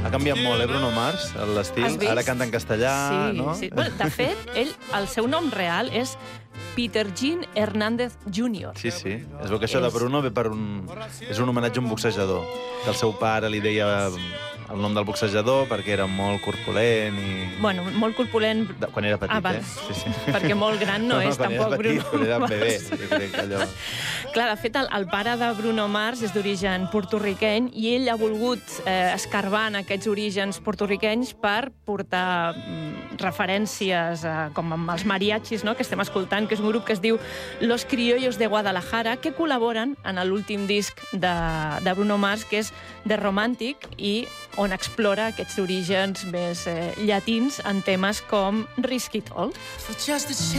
Ha canviat molt, Bruno Mars, l'estil. Ara canta en castellà, no? Sí. Bueno, de fet, el seu nom real és Peter Jean Hernández Jr. Sí. Es veu que això de Bruno ve per és un homenatge a un boxejador, que el seu pare li deia el nom del boxejador perquè era molt corpulent i... Bueno, molt corpulent... Quan era petit, Sí. Perquè molt gran no és tampoc Bruno Quan era bebè, jo crec que allò... Clar, de fet, el pare de Bruno Mars és d'origen porto-riqueny i ell ha volgut escarbar en aquests orígens porto-riquenys per portar referències com amb els mariachis, no?, que estem escoltant, que és un grup que es diu Los Criollos de Guadalajara, que col·laboren en l'últim disc de Bruno Mars, que és The Romantic, i on explora aquests orígens més llatins en temes com Risk It All.